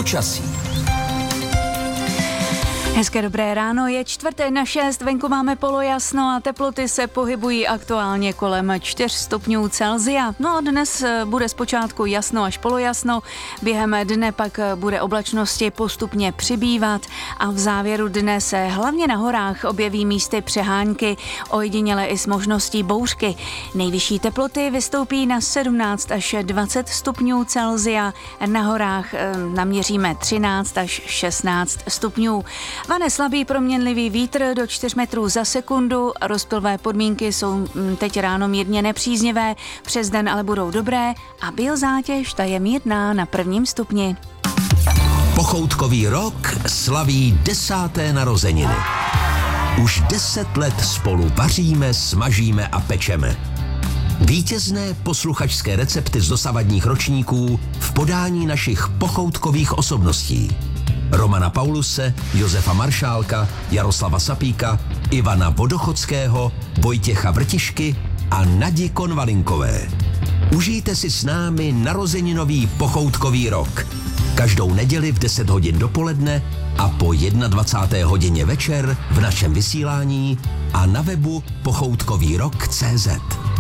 Počasí. Hezké dobré ráno, je 4:04, venku máme polojasno a teploty se pohybují aktuálně kolem 4 stupňů Celsia. No a dnes bude zpočátku jasno až polojasno, během dne pak bude oblačnosti postupně přibývat a v závěru dne se hlavně na horách objeví místy přehánky, ojediněle i s možností bouřky. Nejvyšší teploty vystoupí na 17 až 20 stupňů Celsia, na horách naměříme 13 až 16 stupňů. Vane slabý proměnlivý vítr do 4 metrů za sekundu, rozptylové podmínky jsou teď ráno mírně nepříznivé, přes den ale budou dobré a biozátěž ta je mírná na 1. stupni. Pochoutkový rok slaví 10. narozeniny. Už 10 let spolu vaříme, smažíme a pečeme. Vítězné posluchačské recepty z dosavadních ročníků v podání našich pochoutkových osobností. Romana Pauluse, Josefa Maršálka, Jaroslava Sapíka, Ivana Vodochodského, Vojtěcha Vrtišky a Nadi Konvalinkové. Užijte si s námi narozeninový pochoutkový rok. Každou neděli v 10 hodin dopoledne a po 21. hodině večer v našem vysílání a na webu pochoutkovýrok.cz.